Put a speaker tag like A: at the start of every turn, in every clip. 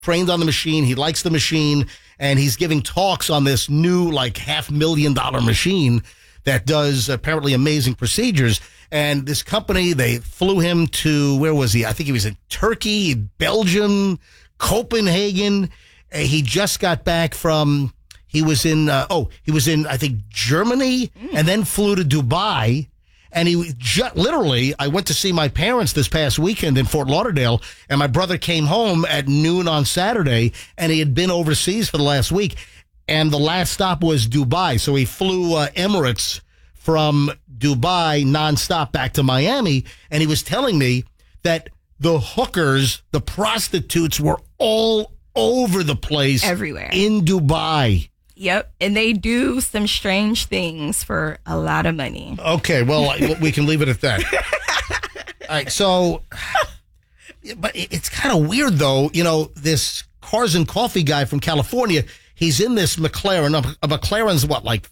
A: trained on the machine. He likes the machine, and he's giving talks on this new, like, $500,000 machine that does apparently amazing procedures. And this company, they flew him to, where was he? I think he was in Turkey, Belgium, Copenhagen. He just got back from, he was in, I think, Germany, and then flew to Dubai. And he literally, I went to see my parents this past weekend in Fort Lauderdale, and my brother came home at noon on Saturday, and he had been overseas for the last week. And the last stop was Dubai. So he flew Emirates from Dubai nonstop back to Miami. And he was telling me that the hookers, the prostitutes were all over the place.
B: Everywhere.
A: In Dubai.
B: Yep. And they do some strange things for a lot of money.
A: Okay. Well, we can leave it at that. All right. So, but it's kind of weird, though. You know, this Cars and Coffee guy from California, he's in this McLaren. A McLaren's what, like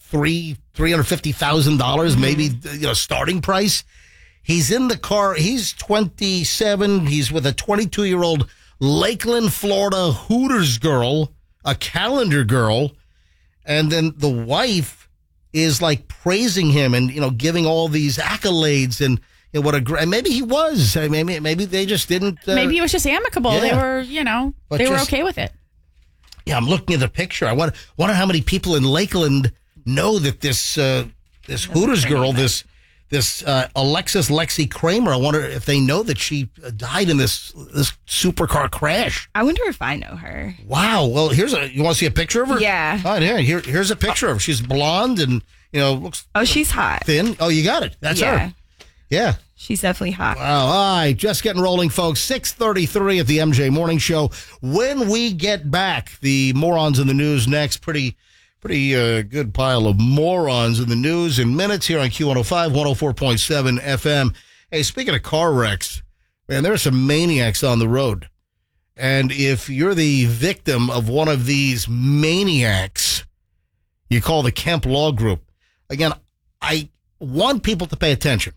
A: $350,000, maybe, starting price. He's in the car. He's 27. He's with a 22-year-old Lakeland, Florida Hooters girl, a calendar girl. And then the wife is like praising him and, giving all these accolades and what a great, maybe he was, maybe they just didn't.
C: Maybe it was just amicable. Yeah. They were, they were okay with it.
A: Yeah. I'm looking at the picture. I wonder how many people in Lakeland know that this Hooters girl, this Alexis Lexi Kramer, I wonder if they know that she died in this supercar crash.
B: I wonder if I know her.
A: Wow. Well, you want to see a picture of her?
B: Yeah.
A: Oh, yeah. Here's a picture of her. She's blonde and, looks.
B: Oh, she's hot.
A: Thin. Oh, you got it. That's her. Yeah.
B: She's definitely hot.
A: Wow. All right. Just getting rolling, folks. 6:33 at the MJ Morning Show. When we get back, the morons in the news next. Pretty good pile of morons in the news in minutes here on Q105, 104.7 FM. Hey, speaking of car wrecks, man, there are some maniacs on the road. And if you're the victim of one of these maniacs, you call the Kemp Law Group. Again, I want people to pay attention.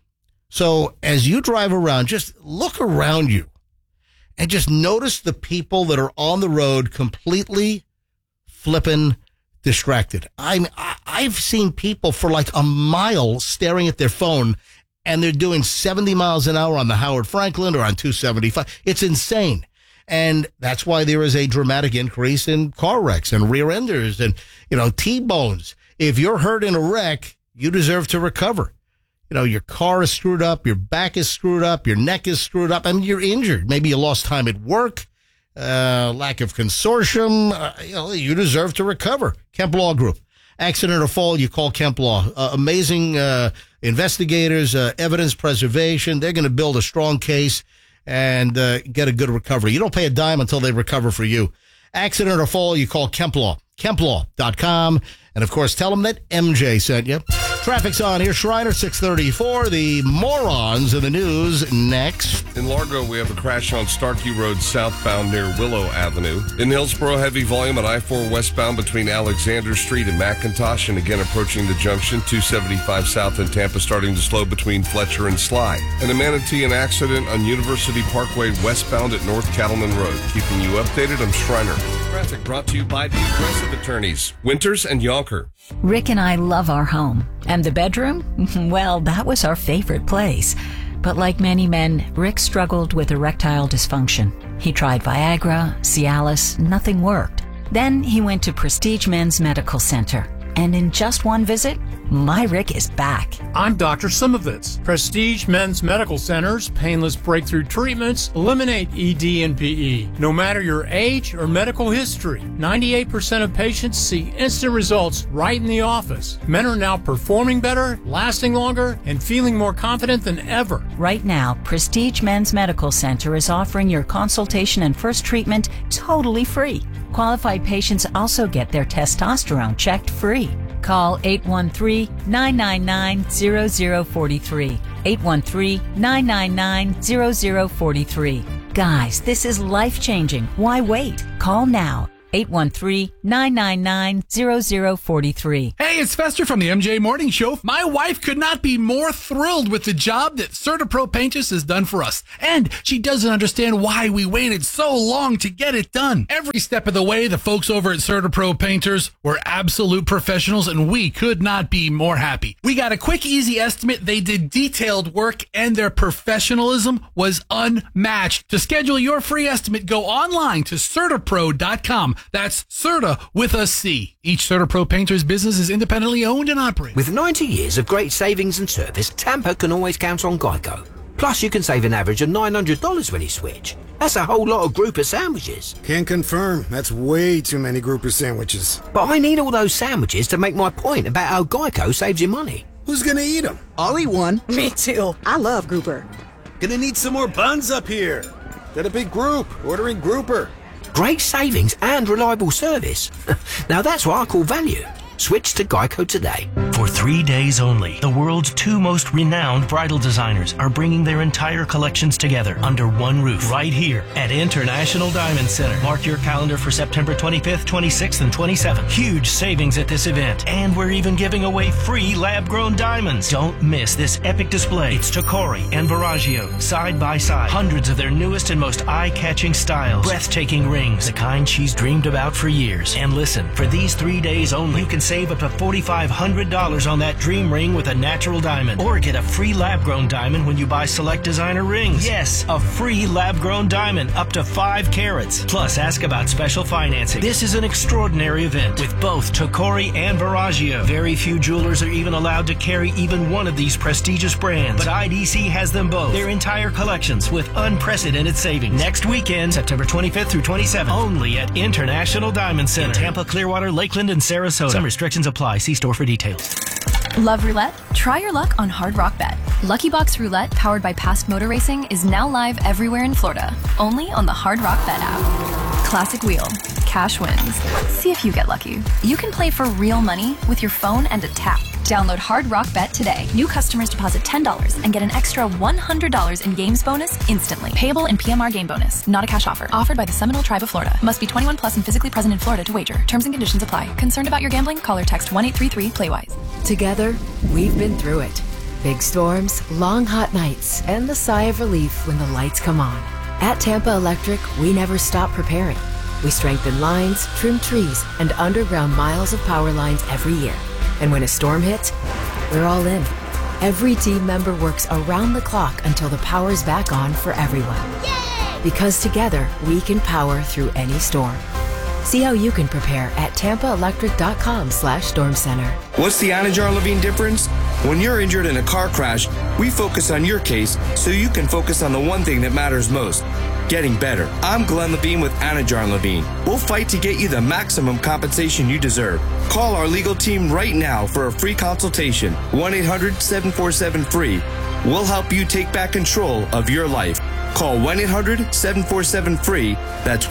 A: So as you drive around, just look around you and just notice the people that are on the road completely flipping distracted. I've seen people for like a mile staring at their phone, and they're doing 70 miles an hour on the Howard Franklin or on 275. It's insane. And that's why there is a dramatic increase in car wrecks and rear enders and, T-bones. If you're hurt in a wreck, you deserve to recover. Your car is screwed up, your back is screwed up, your neck is screwed up, and you're injured. Maybe you lost time at work. Lack of consortium, you deserve to recover. Kemp Law Group. Accident or fall, you call Kemp Law. Amazing investigators, evidence preservation. They're going to build a strong case and get a good recovery. You don't pay a dime until they recover for you. Accident or fall, you call Kemp Law. KempLaw.com. And, of course, tell them that MJ sent you. Traffic's on here. Shriner, 634. The morons in the news next.
D: In Largo, we have a crash on Starkey Road southbound near Willow Avenue. In Hillsborough, heavy volume at I-4 westbound between Alexander Street and McIntosh, and again approaching the junction. 275 south in Tampa starting to slow between Fletcher and Sly. And in Manatee, an accident on University Parkway westbound at North Cattleman Road. Keeping you updated, I'm Shriner. Traffic brought to you by the Aggressive Attorneys, Winters and Yonker.
E: Rick and I love our home. And the bedroom? Well, that was our favorite place. But like many men, Rick struggled with erectile dysfunction. He tried Viagra, Cialis, nothing worked. Then he went to Prestige Men's Medical Center. And in just one visit, my Rick is back.
F: I'm Dr. Simovitz. Prestige Men's Medical Center's painless breakthrough treatments eliminate ED and PE. No matter your age or medical history, 98% of patients see instant results right in the office. Men are now performing better, lasting longer, and feeling more confident than ever.
E: Right now, Prestige Men's Medical Center is offering your consultation and first treatment totally free. Qualified patients also get their testosterone checked free. Call 813-999-0043. 813-999-0043. Guys, this is life-changing. Why wait? Call now. 813-999-0043.
G: Hey, it's Fester from the MJ Morning Show. My wife could not be more thrilled with the job that CertaPro Painters has done for us. And she doesn't understand why we waited so long to get it done. Every step of the way, the folks over at CertaPro Painters were absolute professionals, and we could not be more happy. We got a quick, easy estimate. They did detailed work, and their professionalism was unmatched. To schedule your free estimate, go online to CertaPro.com. That's Certa with a C. Each CertaPro Painters business is independently owned and operated.
H: With 90 years of great savings and service, Tampa can always count on Geico. Plus, you can save an average of $900 when you switch. That's a whole lot of grouper sandwiches.
I: Can confirm. That's way too many grouper sandwiches.
H: But I need all those sandwiches to make my point about how Geico saves you money.
I: Who's gonna eat them?
J: I'll eat one. Me too. I love grouper.
I: Gonna need some more buns up here. Got a big group ordering grouper.
H: Great savings and reliable service. Now that's what I call value. Switch to Geico today.
K: For 3 days only, the world's two most renowned bridal designers are bringing their entire collections together under one roof right here at International Diamond Center. Mark your calendar for September 25th, 26th, and 27th. Huge savings at this event, and we're even giving away free lab-grown diamonds. Don't miss this epic display. It's Tacori and Verragio, side by side. Hundreds of their newest and most eye-catching styles. Breathtaking rings, the kind she's dreamed about for years. And listen, for these 3 days only, you can save up to $4,500 on that dream ring with a natural diamond. Or get a free lab-grown diamond when you buy select designer rings. Yes, a free lab-grown diamond up to 5 carats. Plus, ask about special financing. This is an extraordinary event with both Tacori and Verragio. Very few jewelers are even allowed to carry even one of these prestigious brands. But IDC has them both. Their entire collections with unprecedented savings. Next weekend, September 25th through 27th. Only at International Diamond Center. In Tampa, Clearwater, Lakeland, and Sarasota. Some restrictions apply. See store for details.
L: Love roulette? Try your luck on Hard Rock Bet. Lucky Box Roulette, powered by Past Motor Racing, is now live everywhere in Florida, only on the Hard Rock Bet app. Classic wheel, cash wins. See if you get lucky. You can play for real money with your phone and a tap. Download Hard Rock Bet today. New customers deposit $10 and get an extra $100 in games bonus instantly. Payable in PMR game bonus. Not a cash offer. Offered by the Seminole Tribe of Florida. Must be 21 plus and physically present in Florida to wager. Terms and conditions apply. Concerned about your gambling? Call or text 1-833-PLAYWISE.
M: Together, we've been through it. Big storms, long hot nights, and the sigh of relief when the lights come on. At Tampa Electric, we never stop preparing. We strengthen lines, trim trees, and underground miles of power lines every year. And when a storm hits, we're all in. Every team member works around the clock until the power's back on for everyone. Yay! Because together, we can power through any storm. See how you can prepare at tampaelectric.com/storm center.
N: What's the Anajar Levine difference? When you're injured in a car crash, we focus on your case so you can focus on the one thing that matters most. Getting better. I'm Glenn Levine with Anajar Levine. We'll fight to get you the maximum compensation you deserve. Call our legal team right now for a free consultation. 1-800-747-FREE. We'll help you take back control of your life. Call 1-800-747-FREE. That's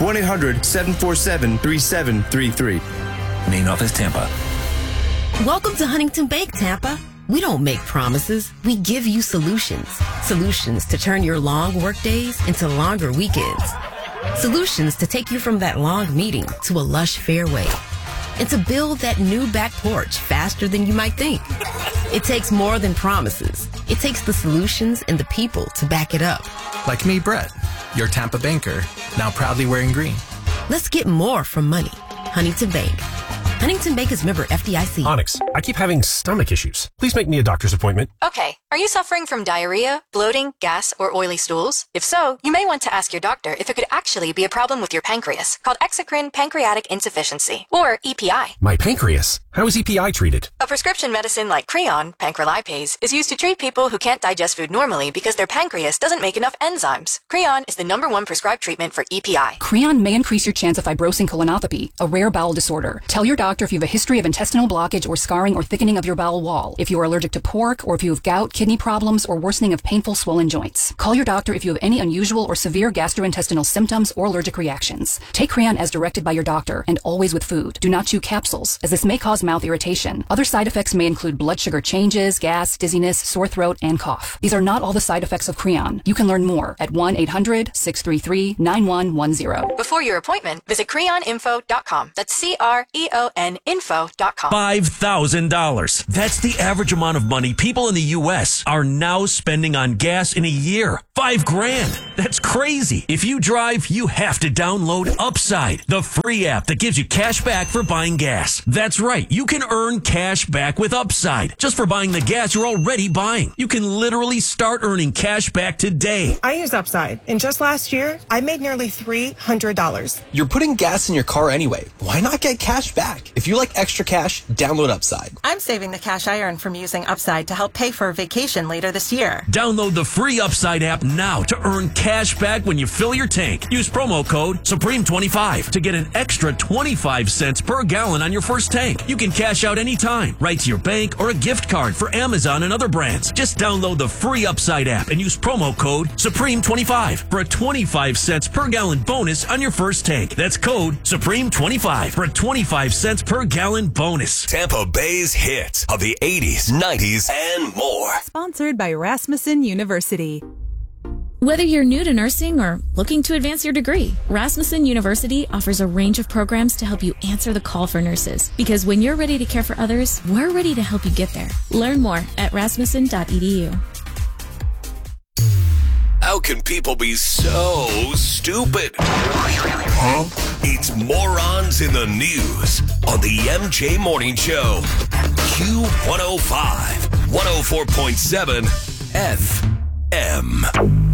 N: 1-800-747-3733.
O: Main office, Tampa.
P: Welcome to Huntington Bank, Tampa. We don't make promises. We give you solutions. Solutions to turn your long work days into longer weekends. Solutions to take you from that long meeting to a lush fairway. And to build that new back porch faster than you might think. It takes more than promises. It takes the solutions and the people to back it up.
O: Like me, Brett, your Tampa banker, now proudly wearing green.
P: Let's get more from money. Huntington Bank. Huntington Bank is member FDIC.
Q: Onyx, I keep having stomach issues. Please make me a doctor's appointment.
R: Okay. Are you suffering from diarrhea, bloating, gas, or oily stools? If so, you may want to ask your doctor if it could actually be a problem with your pancreas, called exocrine pancreatic insufficiency, or EPI.
Q: My pancreas? How is EPI treated?
R: A prescription medicine like Creon, pancrelipase, is used to treat people who can't digest food normally because their pancreas doesn't make enough enzymes. Creon is the #1 prescribed treatment for EPI.
S: Creon may increase your chance of fibrosing colonopathy, a rare bowel disorder. Tell your doctor doctor if you have a history of intestinal blockage or scarring or thickening of your bowel wall, if you are allergic to pork, or if you have gout, kidney problems, or worsening of painful swollen joints. Call your doctor if you have any unusual or severe gastrointestinal symptoms or allergic reactions. Take Creon as directed by your doctor and always with food. Do not chew capsules, as this may cause mouth irritation. Other side effects may include blood sugar changes, gas, dizziness, sore throat, and cough. These are not all the side effects of Creon. You can learn more at 1-800-633-9110.
R: Before your appointment, visit creoninfo.com. That's CREON info.com.
T: $5,000. That's the average amount of money people in the U.S. are now spending on gas in a year. $5,000. That's crazy. If you drive, you have to download Upside, the free app that gives you cash back for buying gas. That's right. You can earn cash back with Upside just for buying the gas you're already buying. You can literally start earning cash back today.
U: I use Upside, and just last year, I made nearly $300.
V: You're putting gas in your car anyway. Why not get cash back? If you like extra cash, download Upside.
U: I'm saving the cash I earn from using Upside to help pay for a vacation later this year.
T: Download the free Upside app now to earn cash back when you fill your tank. Use promo code Supreme25 to get an extra 25 cents per gallon on your first tank. You can cash out anytime, right to your bank or a gift card for Amazon and other brands. Just download the free Upside app and use promo code Supreme25 for a 25 cents per gallon bonus on your first tank. That's code Supreme25 for a 25 cents per gallon bonus.
W: Tampa Bay's hits of the 80s, 90s, and more.
X: Sponsored by Rasmussen University.
Y: Whether you're new to nursing or looking to advance your degree, Rasmussen University offers a range of programs to help you answer the call for nurses. Because when you're ready to care for others, we're ready to help you get there. Learn more at rasmussen.edu.
W: How can people be so stupid? Huh? It's Morons in the News on the MJ Morning Show. Q105, 104.7 FM.